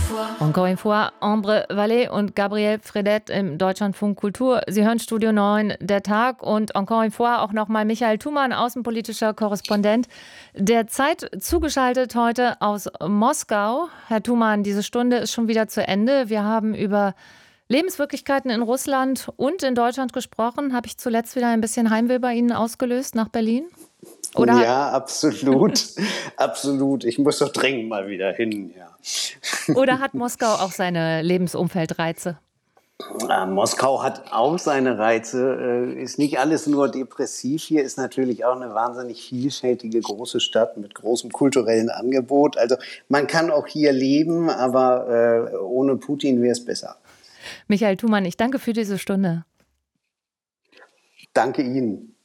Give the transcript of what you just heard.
Encore une fois, Ambre Vallée und Gabriel Fredette im Deutschlandfunk Kultur. Sie hören Studio 9, der Tag, und encore une fois auch nochmal Michael Thumann, außenpolitischer Korrespondent der Zeit, zugeschaltet heute aus Moskau. Herr Thumann, diese Stunde ist schon wieder zu Ende. Wir haben über Lebenswirklichkeiten in Russland und in Deutschland gesprochen. Habe ich zuletzt wieder ein bisschen Heimweh bei Ihnen ausgelöst nach Berlin? Oder ja, absolut. Absolut. Ich muss doch dringend mal wieder hin. Ja. Oder hat Moskau auch seine Lebensumfeldreize? Moskau hat auch seine Reize. Ist nicht alles nur depressiv. Hier ist natürlich auch eine wahnsinnig vielfältige große Stadt mit großem kulturellen Angebot. Also man kann auch hier leben, aber ohne Putin wäre es besser. Michael Thumann, ich danke für diese Stunde. Danke Ihnen.